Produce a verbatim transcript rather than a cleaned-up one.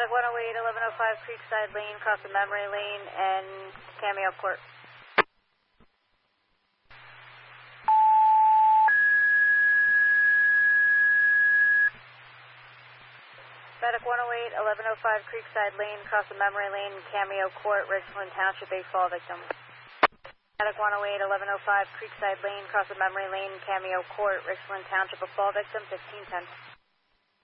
Medic one oh eight, eleven oh five Creekside Lane, cross the memory lane, and Cameo Court. Medic one oh eight, eleven oh five Creekside Lane, cross the memory lane, Cameo Court, Richland Township, a fall victim. Medic one oh eight, eleven oh five Creekside Lane, cross the memory lane, Cameo Court, Richland Township, a fall victim, fifteen ten.